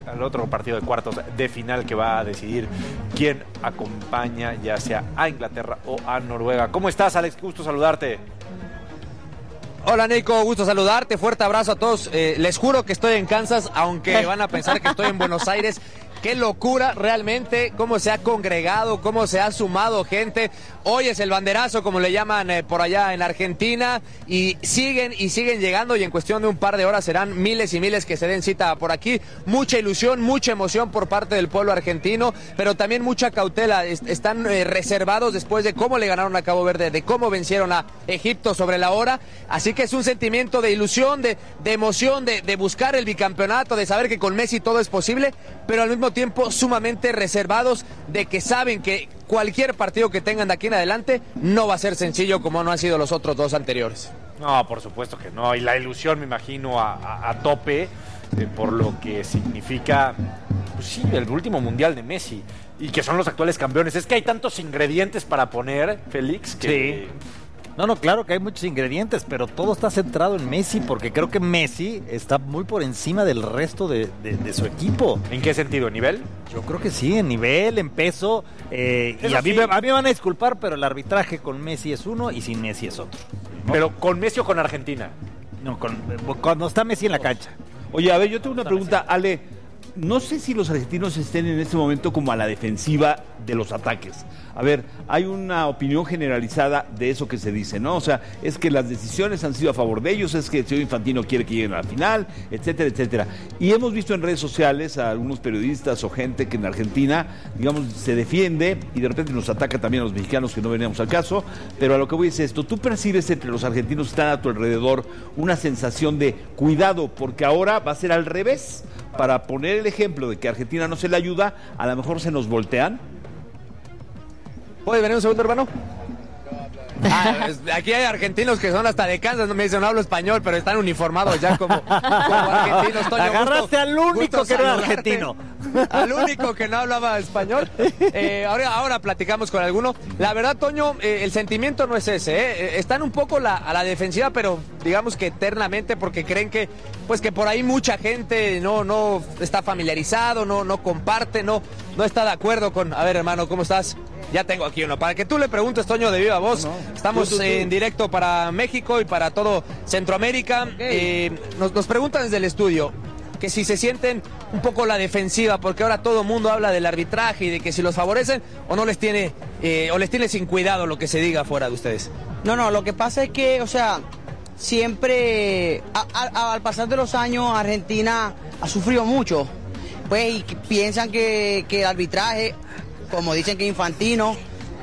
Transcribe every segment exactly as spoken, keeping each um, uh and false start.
al otro partido de cuartos de final que va a decidir quién acompaña ya sea a Inglaterra o a Noruega. ¿Cómo estás, Alex? Qué gusto saludarte. Hola, Nico, gusto saludarte, fuerte abrazo a todos. Eh, les juro que estoy en Kansas, aunque van a pensar que estoy en Buenos Aires. Qué locura realmente, cómo se ha congregado, cómo se ha sumado gente. Hoy es el banderazo, como le llaman eh, por allá en Argentina, y siguen y siguen llegando, y en cuestión de un par de horas serán miles y miles que se den cita por aquí. Mucha ilusión, mucha emoción por parte del pueblo argentino, pero también mucha cautela. Est- están eh, reservados después de cómo le ganaron a Cabo Verde, de cómo vencieron a Egipto sobre la hora. Así que es un sentimiento de ilusión, de, de emoción, de, de buscar el bicampeonato, de saber que con Messi todo es posible, pero al mismo tiempo sumamente reservados, de que saben que cualquier partido que tengan de aquí en adelante no va a ser sencillo como no han sido los otros dos anteriores. No, por supuesto que no, y la ilusión me imagino a, a, a tope eh, por lo que significa, pues sí, el último mundial de Messi y que son los actuales campeones. Es que hay tantos ingredientes para poner, Félix, que... Sí. No, no, claro que hay muchos ingredientes, pero todo está centrado en Messi, porque creo que Messi está muy por encima del resto de, de, de su equipo. ¿En qué sentido? ¿En nivel? Yo creo que sí, en nivel, en peso, eh, y a mí, sí. me, a mí me van a disculpar, pero el arbitraje con Messi es uno y sin Messi es otro, ¿no? ¿Pero con Messi o con Argentina? No, con, cuando está Messi en la cancha. Oye, a ver, yo tengo una pregunta, Ale. No sé si los argentinos estén en este momento como a la defensiva de los ataques. A ver, hay una opinión generalizada de eso que se dice, ¿no? O sea, es que las decisiones han sido a favor de ellos, es que el señor Infantino quiere que lleguen a la final, etcétera, etcétera. Y hemos visto en redes sociales a algunos periodistas o gente que en Argentina, digamos, se defiende y de repente nos ataca también a los mexicanos que no veníamos al caso, pero a lo que voy es esto, ¿tú percibes entre los argentinos que están a tu alrededor una sensación de cuidado, porque ahora va a ser al revés? Para poner el ejemplo de que a Argentina no se le ayuda, a lo mejor se nos voltean. ¿Puedes venir un segundo, hermano? Ah, es- aquí hay argentinos que son hasta de Kansas, no me dicen, no hablo español, pero están uniformados ya como, como argentinos. Toño, Agarraste gusto- al único gusto que no era saludarte. argentino. Al único que no hablaba español. Eh, ahora, ahora platicamos con alguno. La verdad, Toño, eh, el sentimiento no es ese. ¿eh? Están un poco la, a la defensiva, pero digamos que eternamente, porque creen que, pues que por ahí mucha gente no, no está familiarizado, no, no comparte, no, no está de acuerdo con. A ver, hermano, ¿cómo estás? Ya tengo aquí uno. Para que tú le preguntes, Toño, de viva voz. No, no. Estamos Tú, tú, tú. en directo para México y para todo Centroamérica. Eh, nos, nos preguntan desde el estudio que si se sienten un poco la defensiva, porque ahora todo el mundo habla del arbitraje y de que si los favorecen o no les tiene, eh, o les tiene sin cuidado lo que se diga fuera de ustedes. No, no, lo que pasa es que, o sea, siempre, a- a- al pasar de los años, Argentina ha sufrido mucho. Pues, y que piensan que, que el arbitraje, como dicen que Infantino,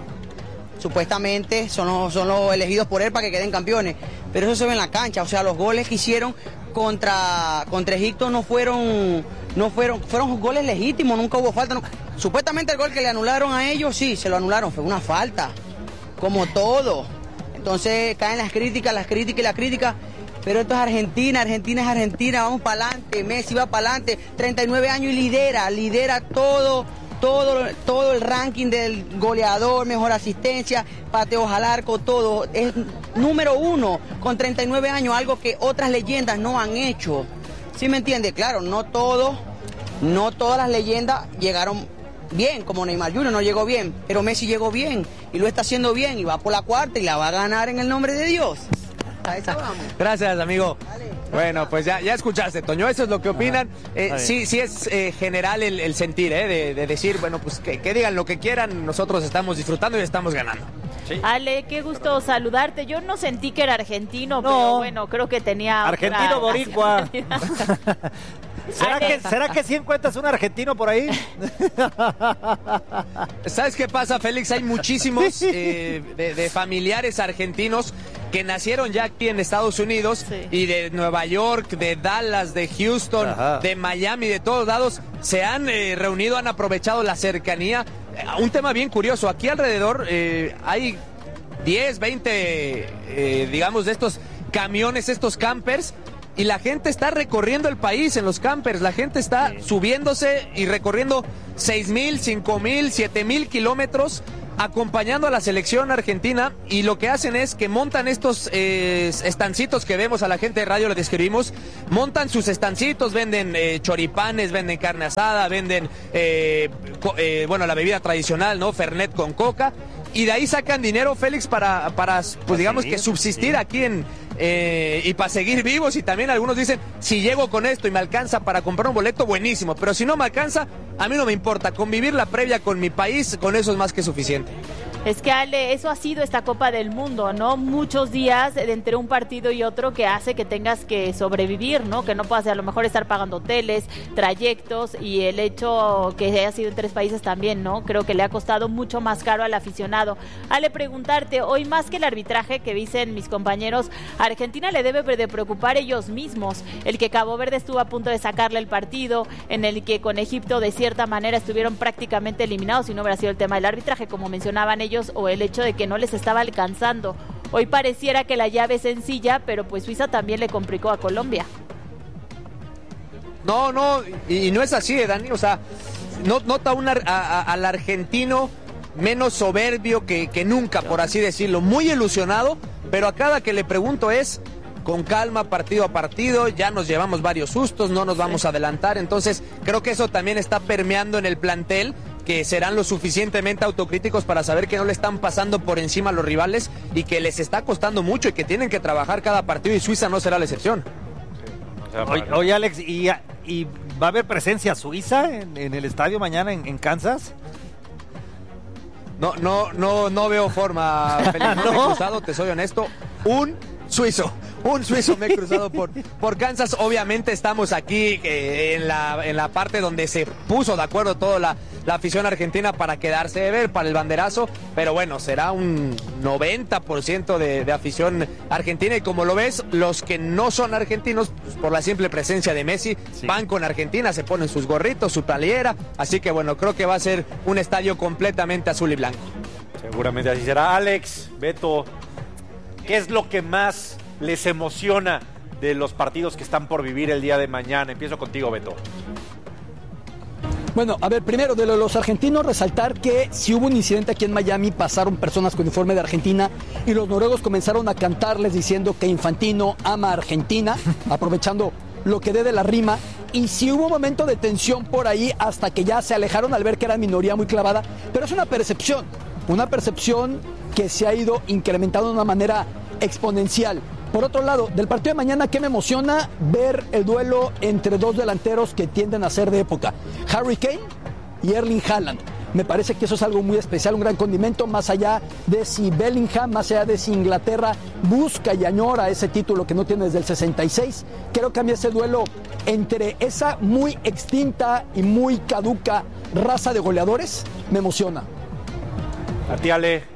supuestamente son los, son los elegidos por él para que queden campeones. Pero eso se ve en la cancha, o sea, los goles que hicieron contra, contra Egipto no fueron, no fueron, fueron goles legítimos, nunca hubo falta. no- Supuestamente el gol que le anularon a ellos, sí, se lo anularon, fue una falta, como todo. Entonces caen las críticas, las críticas y las críticas. Pero esto es Argentina, Argentina es Argentina, vamos para adelante, Messi va para adelante, treinta y nueve años y lidera, lidera todo, todo, todo el ranking del goleador, mejor asistencia, pateos al arco, todo. Es número uno con treinta y nueve años, algo que otras leyendas no han hecho. ¿Sí me entiende? Claro, no todos, no todas las leyendas llegaron bien, como Neymar junior no llegó bien, pero Messi llegó bien y lo está haciendo bien y va por la cuarta y la va a ganar en el nombre de Dios. A esa vamos. Gracias, amigo. Bueno, pues ya, ya escuchaste, Toño, eso es lo que opinan. Eh, sí, sí es eh, general el, el sentir, eh, de, de decir, bueno, pues que, que digan lo que quieran, nosotros estamos disfrutando y estamos ganando. Sí. Ale, qué gusto saludarte. Yo no sentí que era argentino, No. pero bueno, creo que tenía Argentino otra boricua. nacionalidad. ¿Será Ale. que, ¿Será que sí encuentras un argentino por ahí? ¿Sabes qué pasa, Félix? Hay muchísimos eh, de, de familiares argentinos que nacieron ya aquí en Estados Unidos, Sí. y de Nueva York, de Dallas, de Houston, Ajá. de Miami, de todos lados, se han eh, reunido, han aprovechado la cercanía. Eh, un tema bien curioso, aquí alrededor eh, hay diez, veinte, eh, digamos, de estos camiones, estos campers, y la gente está recorriendo el país en los campers, la gente está subiéndose y recorriendo seis mil, cinco mil, siete mil kilómetros acompañando a la selección argentina, y lo que hacen es que montan estos eh, estancitos que vemos, a la gente de radio lo describimos, montan sus estancitos, venden eh, choripanes, venden carne asada, venden eh, co- eh, bueno, la bebida tradicional, ¿no? Fernet con coca, y de ahí sacan dinero, Félix, para, para pues digamos que subsistir aquí en eh, y para seguir vivos. Y también algunos dicen, si llego con esto y me alcanza para comprar un boleto, buenísimo, pero si no me alcanza, a mí no me importa, convivir la previa con mi país, con eso es más que suficiente. Es que, Ale, eso ha sido esta Copa del Mundo, ¿no? Muchos días de entre un partido y otro que hace que tengas que sobrevivir, ¿no? Que no puedas a lo mejor estar pagando hoteles, trayectos, y el hecho que haya sido en tres países también, ¿no? Creo que le ha costado mucho más caro al aficionado. Ale, preguntarte, hoy más que el arbitraje que dicen mis compañeros, a Argentina le debe de preocupar ellos mismos. El que Cabo Verde estuvo a punto de sacarle el partido, en el que con Egipto de cierta manera estuvieron prácticamente eliminados, si no hubiera sido el tema del arbitraje, como mencionaban ellos, o el hecho de que no les estaba alcanzando. Hoy pareciera que la llave es sencilla, pero pues Suiza también le complicó a Colombia. No, no, y, y no es así, Dani, o sea, no, nota una, a, a, al argentino menos soberbio que, que nunca, por así decirlo, muy ilusionado, pero a cada que le pregunto es con calma, partido a partido, ya nos llevamos varios sustos, no nos vamos a adelantar, entonces creo que eso también está permeando en el plantel, que serán lo suficientemente autocríticos para saber que no le están pasando por encima a los rivales y que les está costando mucho y que tienen que trabajar cada partido, y Suiza no será la excepción. Oye, oye, Alex, ¿y, ¿y va a haber presencia suiza en, en el estadio mañana en, en Kansas? No, no, no, no veo forma, Félix, no, no me he cruzado, te soy honesto, un suizo. Un suizo me he cruzado por, por Kansas. Obviamente estamos aquí eh, en, la, en la parte donde se puso de acuerdo toda la, la afición argentina para quedarse de ver, para el banderazo, pero bueno, será un noventa por ciento de, de afición argentina, y como lo ves, los que no son argentinos, pues, por la simple presencia de Messi, sí, van con Argentina, se ponen sus gorritos, su playera, así que bueno, creo que va a ser un estadio completamente azul y blanco. Seguramente así será. Alex, Beto, ¿qué es lo que más les emociona de los partidos que están por vivir el día de mañana? Empiezo contigo, Beto. Bueno, a ver, primero de los argentinos, resaltar que si hubo un incidente aquí en Miami, pasaron personas con uniforme de Argentina y los noruegos comenzaron a cantarles diciendo que Infantino ama a Argentina, aprovechando lo que dé de la rima, y sí hubo un momento de tensión por ahí hasta que ya se alejaron al ver que era minoría muy clavada, pero es una percepción, una percepción que se ha ido incrementando de una manera exponencial. Por otro lado, del partido de mañana, ¿qué me emociona? Ver el duelo entre dos delanteros que tienden a ser de época, Harry Kane y Erling Haaland. Me parece que eso es algo muy especial, un gran condimento, más allá de si Bellingham, más allá de si Inglaterra busca y añora ese título que no tiene desde el sesenta y seis. Creo que a mí ese duelo entre esa muy extinta y muy caduca raza de goleadores me emociona. A ti, Ale.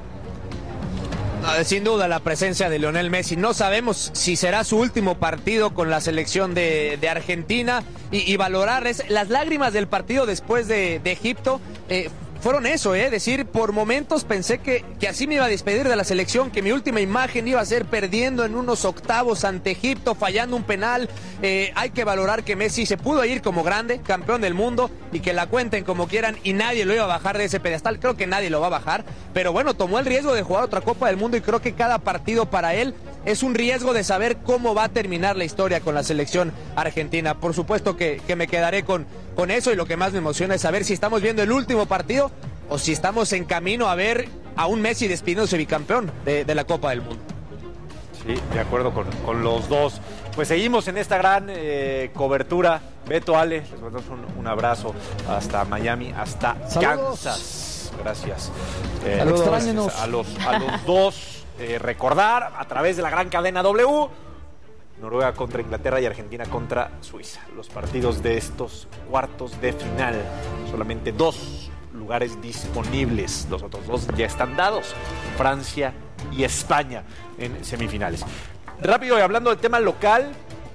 Sin duda la presencia de Lionel Messi. No sabemos si será su último partido con la selección de, de Argentina, y, y valorar es, las lágrimas del partido después de, de Egipto. Eh, fueron eso, eh, decir, por momentos pensé que, que así me iba a despedir de la selección, que mi última imagen iba a ser perdiendo en unos octavos ante Egipto, fallando un penal. Eh, hay que valorar que Messi se pudo ir como grande, campeón del mundo, y que la cuenten como quieran, y nadie lo iba a bajar de ese pedestal. Creo que nadie lo va a bajar, pero bueno, tomó el riesgo de jugar otra Copa del Mundo, y creo que cada partido para él es un riesgo de saber cómo va a terminar la historia con la selección argentina. Por supuesto que, que me quedaré con, con eso, y lo que más me emociona es saber si estamos viendo el último partido o si estamos en camino a ver a un Messi despidiéndose bicampeón de, de la Copa del Mundo. Sí, de acuerdo con, con los dos. Pues seguimos en esta gran eh, cobertura. Beto, Ale, les mandamos un, un abrazo hasta Miami, hasta Saludos. Kansas. Gracias. Eh, Saludos. Gracias a los, a los dos. Eh, recordar a través de la gran cadena W, Noruega contra Inglaterra y Argentina contra Suiza. Los partidos de estos cuartos de final. Solamente dos lugares disponibles. Los otros dos ya están dados. Francia y España en semifinales. Rápido, y hablando del tema local,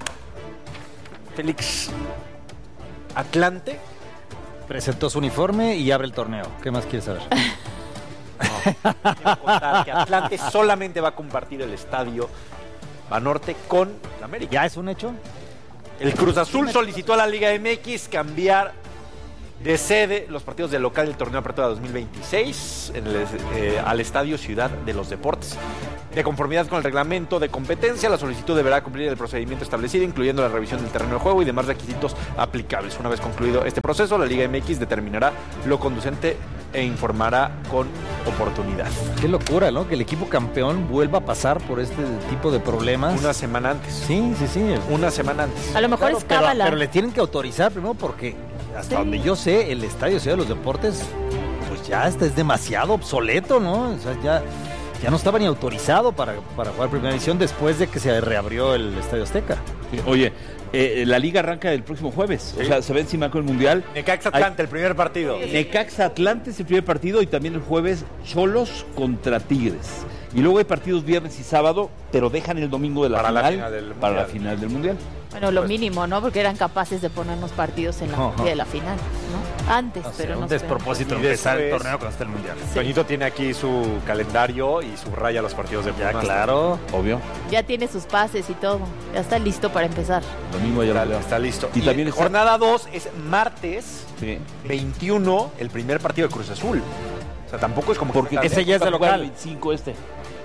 Félix, Atlante presentó su uniforme y abre el torneo. ¿Qué más quieres saber? No, quiero contar que Atlante solamente va a compartir el estadio Banorte con la América. ¿Ya es un hecho? El Cruz Azul solicitó a la Liga M X cambiar de sede los partidos del local del torneo Apertura dos mil veintiséis en el, eh, al Estadio Ciudad de los Deportes. De conformidad con el reglamento de competencia, la solicitud deberá cumplir el procedimiento establecido, incluyendo la revisión del terreno de juego y demás requisitos aplicables. Una vez concluido este proceso, la Liga M X determinará lo conducente e informará con oportunidad. Qué locura, ¿no? Que el equipo campeón vuelva a pasar por este tipo de problemas. Una semana antes. Sí, sí, sí. Una semana antes. A lo mejor Claro, es pero, cábala. pero le tienen que autorizar primero porque hasta Sí. donde yo sé, el Estadio Ciudad de los Deportes, pues ya está, es demasiado obsoleto, ¿no? O sea, ya, ya no estaba ni autorizado para, para jugar primera división después de que se reabrió el Estadio Azteca. Sí, oye, eh, la liga arranca el próximo jueves. Sí. O sea, se ve encima con el Mundial. Necaxa Atlante, el primer partido. Necaxa Atlante es el primer partido y también el jueves Cholos contra Tigres. Y luego hay partidos viernes y sábado, pero dejan el domingo de la Para la final, final del para la Mundial. final del Mundial. Bueno, lo Pues- mínimo, ¿no? Porque eran capaces de ponernos partidos en la, Ajá. de la final, ¿no? Antes, O sea, pero un no. despropósito Y empezar el después- torneo cuando está el Mundial. Toñito tiene aquí su calendario y subraya los partidos de Ya, Pumas. claro. Obvio. Ya tiene sus pases y todo. Ya está listo para empezar. Domingo ya Está, lo está listo. Y Y, también está- jornada dos es martes Sí. veintiuno, el primer partido de Cruz Azul. O sea, tampoco es como que Porque está ese ya es de va a jugar local. el veinticinco este.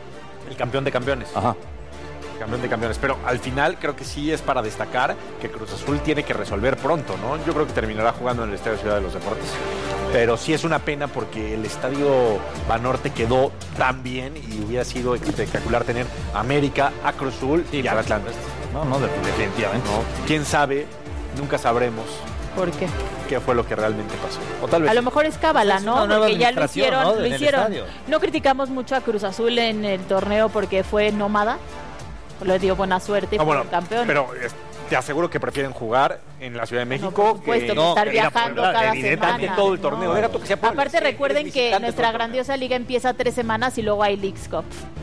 el campeón de campeones. Ajá. Campeón de campeones. Pero al final creo que sí es para destacar que Cruz Azul tiene que resolver pronto, ¿no? Yo creo que terminará jugando en el Estadio Ciudad de los Deportes. Pero sí es una pena porque el Estadio Banorte quedó tan bien y hubiera sido espectacular tener a América, a Cruz Azul y a Atlante. No, no, definitivamente. ¿No? ¿Quién sabe? Nunca sabremos ¿Por qué? qué fue lo que realmente pasó. O tal vez A lo mejor es cábala, Es ¿no? una nueva Porque ya lo administración, hicieron, ¿no? lo En el hicieron. estadio. No criticamos mucho a Cruz Azul en el torneo porque fue nómada. Le dio buena suerte y No, fue bueno, campeón. pero es- te aseguro que prefieren jugar en la Ciudad de No, México por supuesto, que que estar que ir a viajando Puebla, cada evidentemente, semana. todo el torneo. No. Deja tú que sea Puebla, Aparte sí, recuerden eres que visitante nuestra todo el grandiosa liga empieza tres semanas y luego hay Leagues Cup.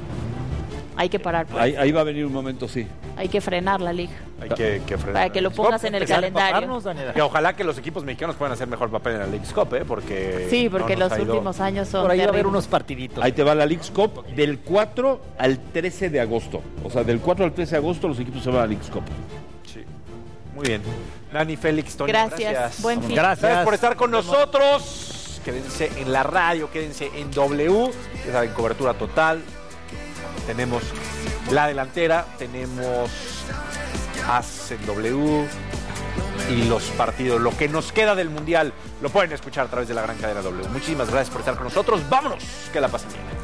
Hay que parar, pues. Ahí, ahí va a venir un momento, sí. Hay que frenar la liga hay que, que frenar. para que lo pongas en el Empezar a calendario. empaparnos, Daniela. Que ojalá que los equipos mexicanos puedan hacer mejor papel en la Leagues Cup, ¿eh? Porque Sí, porque no nos los ha ido- últimos años son Por ahí va a haber terribles. unos partiditos. Ahí te va la Leagues Cup del cuatro al trece de agosto. O sea, del cuatro al trece de agosto los equipos se van a la Leagues Cup. Sí. Muy bien. Dani, Félix, Toño, Gracias. gracias. Buen fin. Gracias. Gracias por estar con nosotros. Quédense en la radio, quédense en W. Ya saben, cobertura total. Tenemos la delantera, tenemos As en W y los partidos. Lo que nos queda del Mundial lo pueden escuchar a través de la gran cadena W. Muchísimas gracias por estar con nosotros. Vámonos, que la pasen bien.